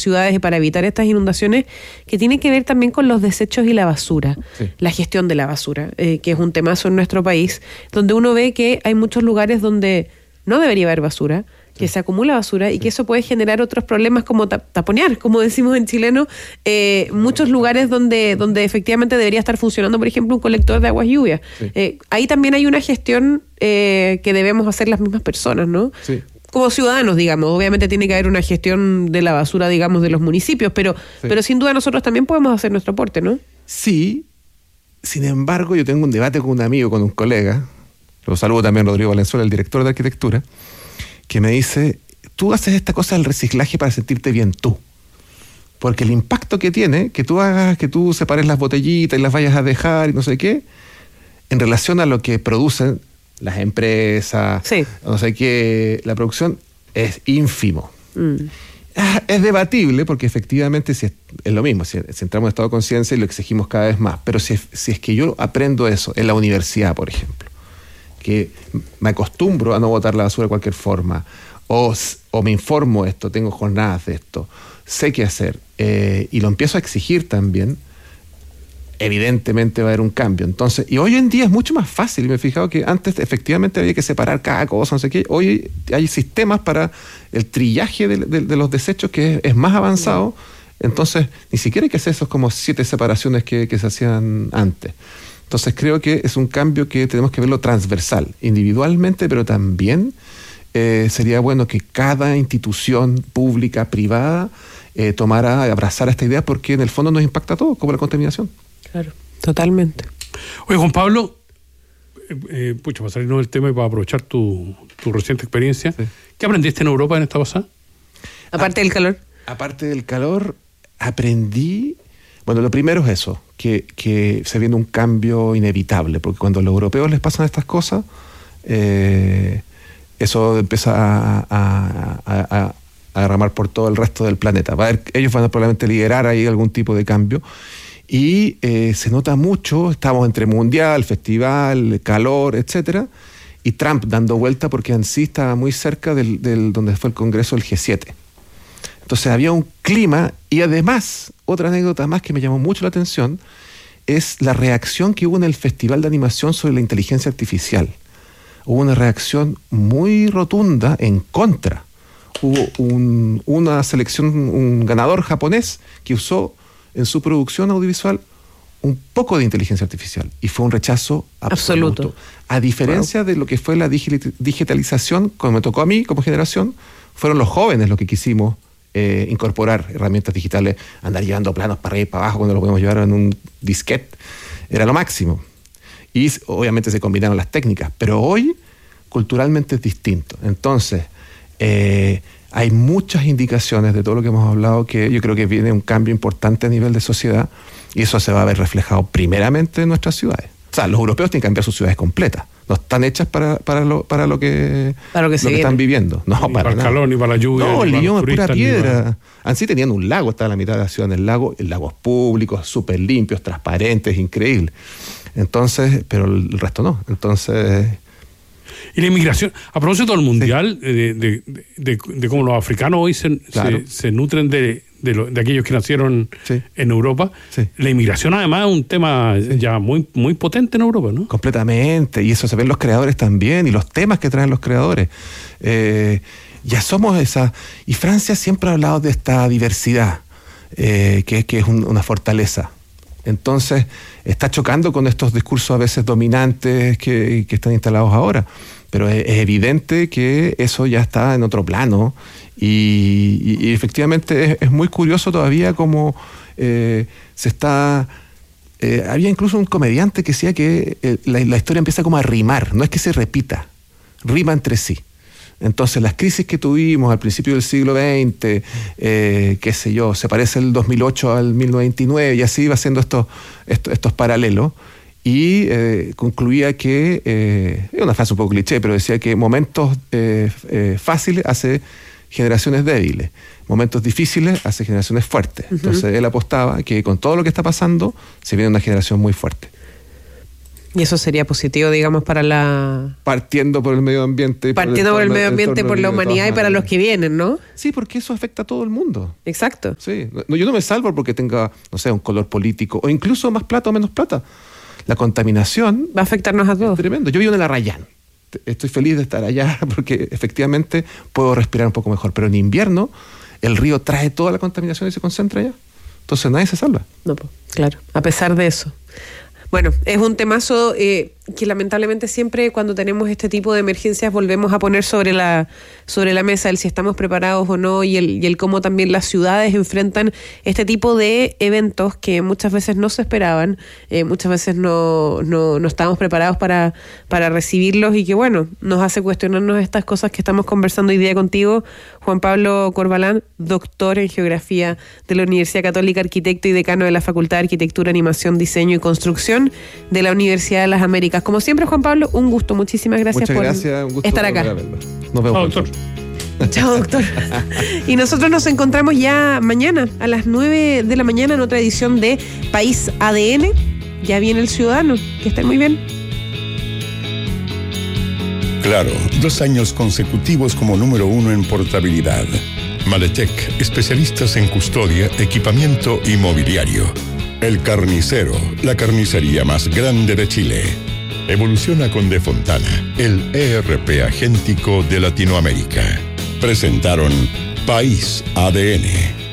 ciudades y para evitar estas inundaciones, que tiene que ver también con los desechos y la basura, la gestión de la basura, que es un temazo en nuestro país, donde uno ve que hay muchos lugares donde no debería haber basura, que se acumula basura y que eso puede generar otros problemas como taponear, como decimos en chileno, muchos lugares donde efectivamente debería estar funcionando, por ejemplo, un colector de aguas lluvias. Ahí también hay una gestión que debemos hacer las mismas personas, ¿no? Sí. Como ciudadanos, digamos. Obviamente tiene que haber una gestión de la basura, digamos, de los municipios, pero sin duda nosotros también podemos hacer nuestro aporte, ¿no? Sí. Sin embargo, yo tengo un debate con un amigo, con un colega, lo saludo también, Rodrigo Valenzuela, el director de arquitectura, que me dice, tú haces esta cosa del reciclaje para sentirte bien tú. Porque el impacto que tiene, que tú hagas, que tú separes las botellitas y las vayas a dejar y no sé qué, en relación a lo que producen las empresas, no sé qué, la producción es ínfimo. Es debatible porque efectivamente es lo mismo, si entramos en estado de conciencia y lo exigimos cada vez más, pero si es que yo aprendo eso en la universidad, por ejemplo, que me acostumbro a no botar la basura de cualquier forma, o me informo esto, tengo jornadas de esto, sé qué hacer, y lo empiezo a exigir también, evidentemente va a haber un cambio. Entonces, y hoy en día es mucho más fácil, y me he fijado que antes efectivamente había que separar cada cosa, no sé qué, hoy hay sistemas para el trillaje de los desechos que es más avanzado, entonces ni siquiera hay que hacer esos como 7 separaciones que se hacían antes. Entonces creo que es un cambio que tenemos que verlo transversal, individualmente, pero también sería bueno que cada institución pública, privada, abrazara esta idea, porque en el fondo nos impacta a todos, como la contaminación. Claro, totalmente. Oye, Juan Pablo, para salirnos del tema y para aprovechar tu reciente experiencia, ¿qué aprendiste en Europa en esta pasada? Aparte del calor. Aparte del calor, aprendí... Bueno, lo primero es eso, que se viene un cambio inevitable, porque cuando a los europeos les pasan estas cosas, eso empieza a derramar por todo el resto del planeta. Ellos van a probablemente liderar ahí algún tipo de cambio, y se nota mucho, estamos entre mundial, festival, calor, etcétera, y Trump dando vuelta porque Annecy estaba muy cerca del donde fue el Congreso del G7. Entonces había un clima, y además, otra anécdota más que me llamó mucho la atención, es la reacción que hubo en el Festival de Animación sobre la inteligencia artificial. Hubo una reacción muy rotunda en contra. Hubo una selección, un ganador japonés que usó en su producción audiovisual un poco de inteligencia artificial, y fue un rechazo absoluto. A diferencia de lo que fue la digitalización, como me tocó a mí como generación, fueron los jóvenes los que quisimos incorporar herramientas digitales, andar llevando planos para arriba y para abajo cuando lo podemos llevar en un disquete, era lo máximo. Y obviamente se combinaron las técnicas, pero hoy culturalmente es distinto. Entonces, hay muchas indicaciones de todo lo que hemos hablado, que yo creo que viene un cambio importante a nivel de sociedad, y eso se va a ver reflejado primeramente en nuestras ciudades. O sea, los europeos tienen que cambiar sus ciudades completas. No están hechas para lo que están viviendo. No, ni para el calor, ni para la lluvia. No, Lyon es pura piedra. Así tenían un lago, estaba en la mitad de la ciudad en el lago. El lago es público, súper limpios, transparentes, increíble. Entonces, pero el resto no. Entonces... Y la inmigración, a propósito del mundial, de cómo los africanos hoy se nutren de aquellos que nacieron en Europa. La inmigración además es un tema ya muy, muy potente en Europa, ¿no? Completamente, y eso se ven los creadores también, y los temas que traen los creadores. Ya somos esa... Y Francia siempre ha hablado de esta diversidad, que es una fortaleza. Entonces, está chocando con estos discursos a veces dominantes que están instalados ahora. Pero es evidente que eso ya está en otro plano, y efectivamente es muy curioso todavía cómo se está... había incluso un comediante que decía que la historia empieza como a rimar, no es que se repita, rima entre sí. Entonces las crisis que tuvimos al principio del siglo XX, qué sé yo, se parece el 2008 al 1929, y así iba haciendo estos paralelos. Y concluía que, es una frase un poco cliché, pero decía que momentos fáciles hace generaciones débiles, momentos difíciles hace generaciones fuertes. Entonces él apostaba que con todo lo que está pasando se viene una generación muy fuerte. Y eso sería positivo, digamos, para la... Partiendo por el medio ambiente. Partiendo por el medio ambiente, por la humanidad y para los que vienen, ¿no? Sí, porque eso afecta a todo el mundo. Exacto. Sí. Yo no me salvo porque tenga, no sé, un color político o incluso más plata o menos plata. La contaminación... Va a afectarnos a todos. Es tremendo. Yo vivo en el Arrayán. Estoy feliz de estar allá porque efectivamente puedo respirar un poco mejor. Pero en invierno el río trae toda la contaminación y se concentra allá. Entonces nadie se salva. No, claro. A pesar de eso. Bueno, es un temazo que lamentablemente siempre cuando tenemos este tipo de emergencias volvemos a poner sobre la mesa el si estamos preparados o no y el cómo también las ciudades enfrentan este tipo de eventos que muchas veces no se esperaban, muchas veces no estábamos preparados para recibirlos y que bueno, nos hace cuestionarnos estas cosas que estamos conversando hoy día contigo, Juan Pablo Corbalán, doctor en Geografía de la Universidad Católica, arquitecto y decano de la Facultad de Arquitectura, Animación, Diseño y Construcción de la Universidad de las Américas. Como siempre, Juan Pablo, un gusto. Muchísimas gracias por estar acá. Nos vemos. Chao, doctor. Chao, doctor. Y nosotros nos encontramos ya mañana a las 9 de la mañana en otra edición de País ADN. Ya viene el ciudadano. Que estén muy bien. Claro, 2 años consecutivos como número 1 en portabilidad. Maletec, especialistas en custodia, equipamiento y mobiliario. El Carnicero, la carnicería más grande de Chile. Evoluciona con De Fontana, el ERP agéntico de Latinoamérica. Presentaron País ADN.